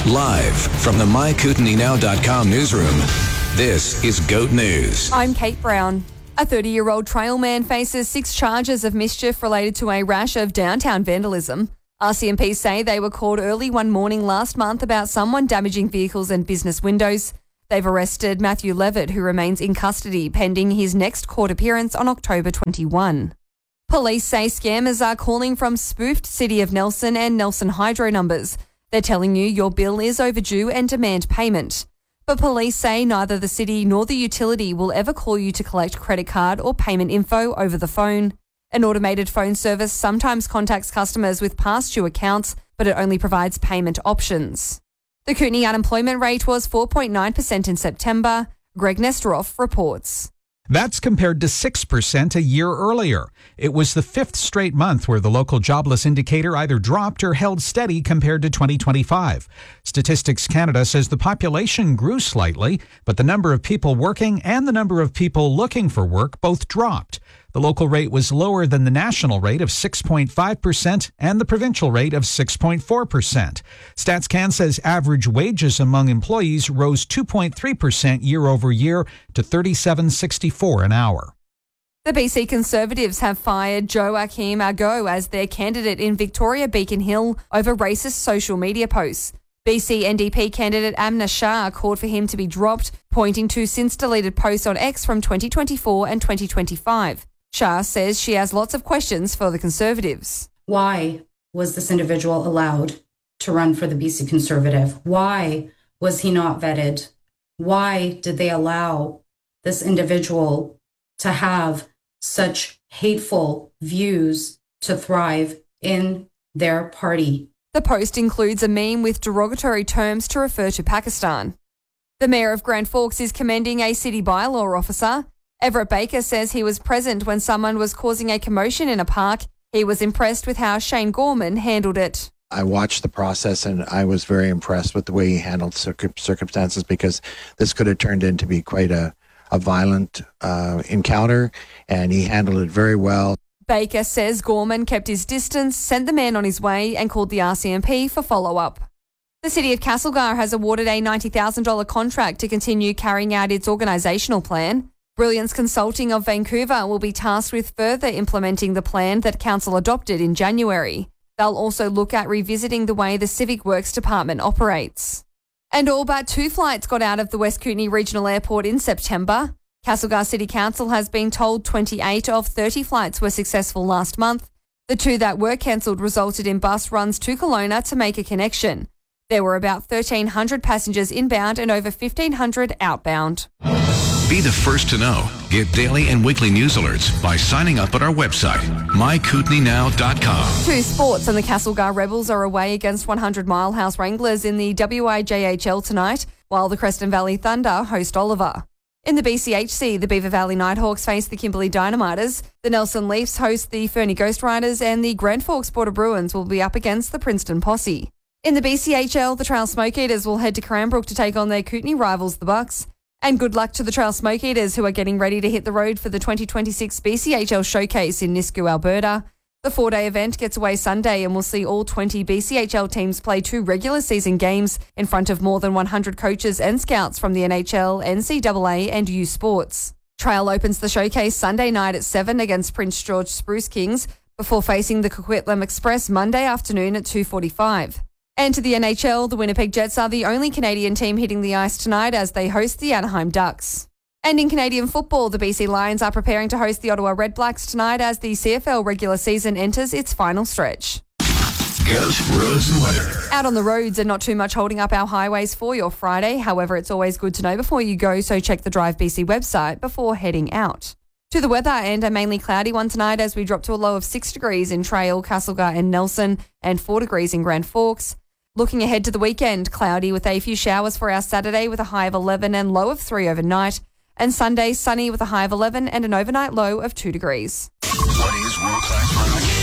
Live from the MyKootenaeNow.com newsroom, this is GOAT News. I'm Kate Brown. A 30-year-old trail man faces 6 charges of mischief related to a rash of downtown vandalism. RCMP say they were called early one morning last month about someone damaging vehicles and business windows. They've arrested Matthew Levitt, who remains in custody pending his next court appearance on October 21. Police say scammers are calling from spoofed City of Nelson and Nelson Hydro numbers. They're telling you your bill is overdue and demand payment. But police say neither the city nor the utility will ever call you to collect credit card or payment info over the phone. An automated phone service sometimes contacts customers with past due accounts, but it only provides payment options. The Kootenay unemployment rate was 4.9% in September. Greg Nesteroff reports. That's compared to 6% a year earlier. It was the 5th straight month where the local jobless indicator either dropped or held steady compared to 2025. Statistics Canada says the population grew slightly, but the number of people working and the number of people looking for work both dropped. The local rate was lower than the national rate of 6.5% and the provincial rate of 6.4%. StatsCan says average wages among employees rose 2.3% year over year to $37.64 an hour. The BC Conservatives have fired Joaquim Ago as their candidate in Victoria Beacon Hill over racist social media posts. BC NDP candidate Amna Shah called for him to be dropped, pointing to since-deleted posts on X from 2024 and 2025. Shah says she has lots of questions for the Conservatives. Why was this individual allowed to run for the BC Conservative? Why was he not vetted? Why did they allow this individual to have such hateful views to thrive in their party? The post includes a meme with derogatory terms to refer to Pakistan. The Mayor of Grand Forks is commending a city bylaw officer. Everett Baker says he was present when someone was causing a commotion in a park. He was impressed with how Shane Gorman handled it. I watched the process and I was very impressed with the way he handled circumstances, because this could have turned into be quite a violent encounter, and he handled it very well. Baker says Gorman kept his distance, sent the man on his way and called the RCMP for follow-up. The City of Castlegar has awarded a $90,000 contract to continue carrying out its organisational plan. Brilliance Consulting of Vancouver will be tasked with further implementing the plan that Council adopted in January. They'll also look at revisiting the way the Civic Works Department operates. And all but 2 flights got out of the West Kootenay Regional Airport in September. Castlegar City Council has been told 28 of 30 flights were successful last month. The 2 that were cancelled resulted in bus runs to Kelowna to make a connection. There were about 1,300 passengers inbound and over 1,500 outbound. Be the first to know. Get daily and weekly news alerts by signing up at our website, MyKootenaeNow.com. 2 sports, and the Castlegar Rebels are away against 100 Mile House Wranglers in the WIJHL tonight, while the Creston Valley Thunder host Oliver. In the BCHC, the Beaver Valley Nighthawks face the Kimberley Dynamiters, the Nelson Leafs host the Fernie Ghost Riders, and the Grand Forks Border Bruins will be up against the Princeton Posse. In the BCHL, the Trail Smoke Eaters will head to Cranbrook to take on their Kootenay rivals, the Bucks. And good luck to the Trail Smoke Eaters, who are getting ready to hit the road for the 2026 BCHL Showcase in Nisku, Alberta. The 4-day event gets away Sunday and will see all 20 BCHL teams play 2 regular season games in front of more than 100 coaches and scouts from the NHL, NCAA and U Sports. Trail opens the showcase Sunday night at 7 against Prince George Spruce Kings before facing the Coquitlam Express Monday afternoon at 2:45. And to the NHL, the Winnipeg Jets are the only Canadian team hitting the ice tonight as they host the Anaheim Ducks. And in Canadian football, the BC Lions are preparing to host the Ottawa Red Blacks tonight as the CFL regular season enters its final stretch. GOAT Roads and Weather. Out on the roads and not too much holding up our highways for your Friday. However, it's always good to know before you go, so check the Drive BC website before heading out. To the weather, and a mainly cloudy one tonight as we drop to a low of 6 degrees in Trail, Castlegar and Nelson, and 4 degrees in Grand Forks. Looking ahead to the weekend, cloudy with a few showers for our Saturday with a high of 11 and low of 3 overnight. And Sunday, sunny with a high of 11 and an overnight low of 2 degrees. What is world-class radio?